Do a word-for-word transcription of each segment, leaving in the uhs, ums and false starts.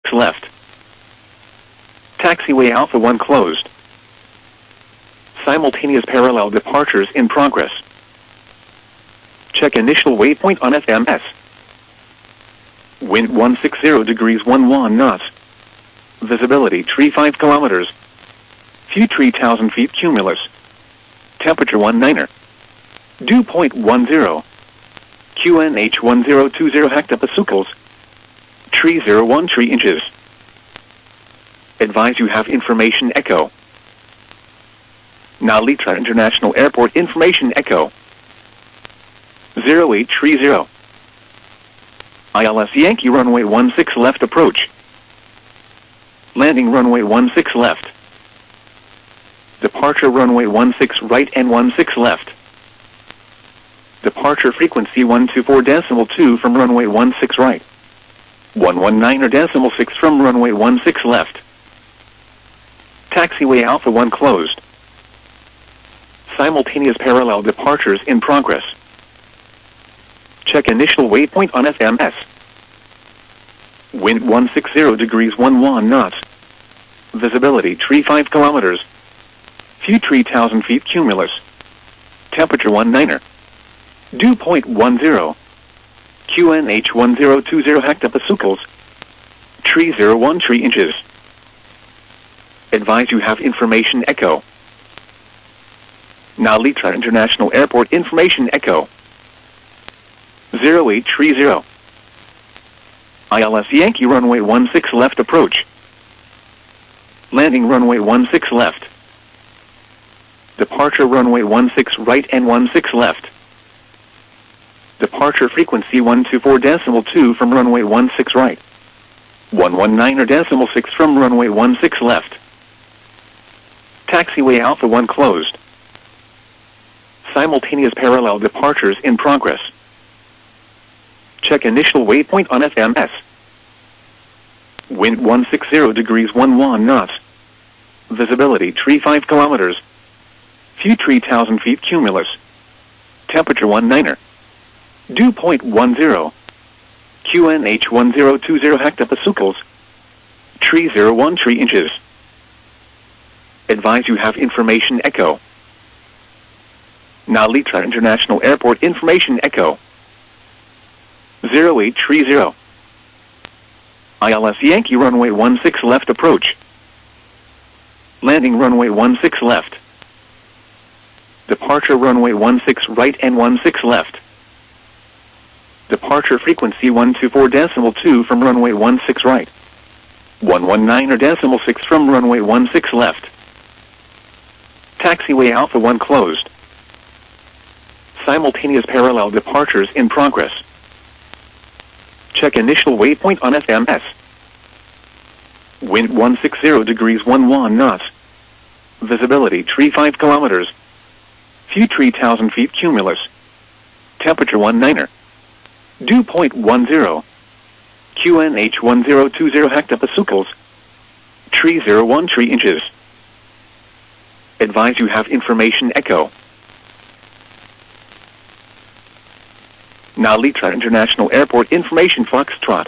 left. Taxiway Alpha one closed. Simultaneous parallel departures in progress. Check initial waypoint on F M S. Wind one sixty degrees eleven knots. Visibility three five kilometers. Few three thousand feet cumulus. Temperature one niner. Dew point one zero. Q N H one zero two zero hectopascals. Tree zero one three inches. Advise you have information echo. Nalitra International Airport information echo. zero eight three zero. I L S Yankee runway one six left approach. Landing runway one six left. Departure runway one six right and one six left. Departure frequency one two four decimal two from runway one six right. one one nine decimal six from runway one six left. Taxiway Alpha one closed. Simultaneous parallel departures in progress. Check initial waypoint on F M S. Wind one sixty degrees eleven knots. Visibility three five kilometers. Few three thousand feet cumulus. Temperature one niner. Dew point one zero. Q N H one zero two zero hectopascals. Tree zero one three inches. Advise you have information echo. Nalitra International Airport information echo. zero eight three zero. I L S Yankee runway one six left approach. Landing runway one six left. Departure runway one six right and one six left. Departure frequency one two four decimal two from runway one six right. one one nine decimal six from runway one six left. Taxiway Alpha one closed. Simultaneous parallel departures in progress. Check initial waypoint on F M S. Wind one sixty degrees eleven knots. Visibility three five kilometers. Few three thousand feet cumulus. Temperature one niner. Dew point one zero. Q N H one zero two zero hectopascals. Tree zero one three inches. Advise you have information echo. Nalitra International Airport information echo. zero eight three zero. I L S Yankee runway one six left approach. Landing runway one six left. Departure runway one six right and one six left. Departure frequency one two four decimal two from runway one six right. one one nine decimal six from runway one six left. Taxiway Alpha one closed. Simultaneous parallel departures in progress. Check initial waypoint on F M S. Wind one sixty degrees eleven knots. Visibility three five kilometers. Few three thousand feet cumulus. Temperature one niner. Dew point one zero. Q N H one zero two zero hectopascals. Tree zero one three inches. Advise you have information echo. Nalitra International Airport information Foxtrot.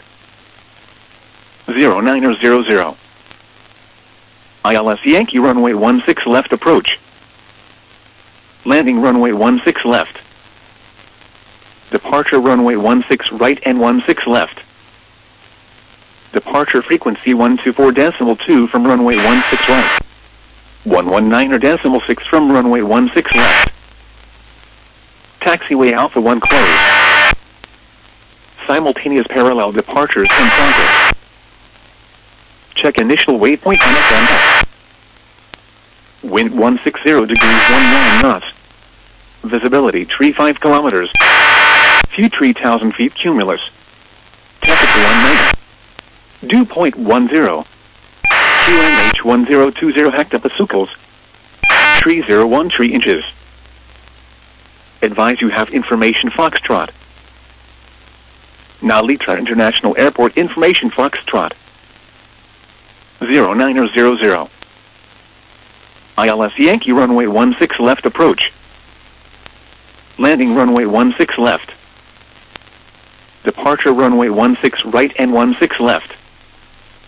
zero nine zero zero. I L S Yankee runway one six left approach. Landing runway one six left. Departure runway one six right and one six left. Departure frequency one two four decimal two from runway one six right. one one nine decimal six from runway one six left. Taxiway Alpha one closed. Simultaneous parallel departures in progress. Check initial waypoint on F M S. Wind one sixty degrees eleven knots. Visibility three five kilometers. Few three thousand feet cumulus. Temperature one niner. Dew point one zero. Q N H one zero two zero hectopascals. Tree zero one three inches. Advise you have information Foxtrot. Nalitra International Airport information Foxtrot. zero nine zero zero. I L S Yankee runway one six left approach. Landing runway one six left. Departure runway one six right and one six left.